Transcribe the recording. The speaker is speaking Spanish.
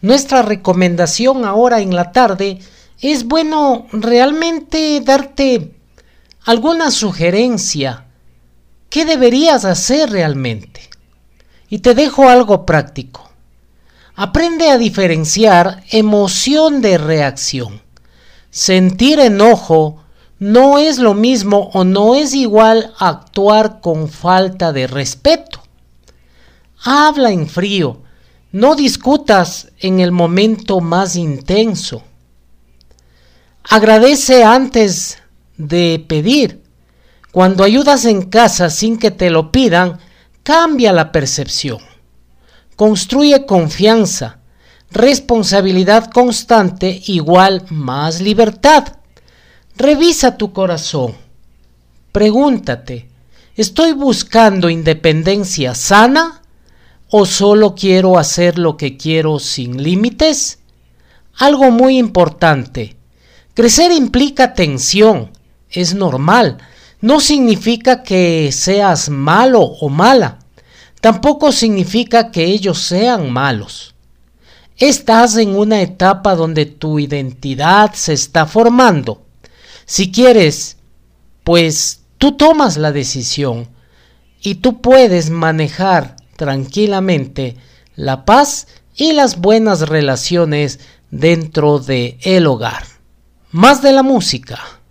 Nuestra recomendación ahora en la tarde es bueno realmente darte alguna sugerencia. ¿Qué deberías hacer realmente? Y te dejo algo práctico. Aprende a diferenciar emoción de reacción. Sentir enojo no es lo mismo o no es igual a actuar con falta de respeto. Habla en frío, no discutas en el momento más intenso. Agradece antes de pedir. Cuando ayudas en casa sin que te lo pidan, cambia la percepción. Construye confianza. Responsabilidad constante igual más libertad. Revisa tu corazón. Pregúntate, ¿estoy buscando independencia sana o solo quiero hacer lo que quiero sin límites? Algo muy importante. Crecer implica tensión. Es normal. No significa que seas malo o mala. Tampoco significa que ellos sean malos. Estás en una etapa donde tu identidad se está formando. Si quieres, pues tú tomas la decisión y tú puedes manejar tranquilamente la paz y las buenas relaciones dentro del hogar. Más de la música.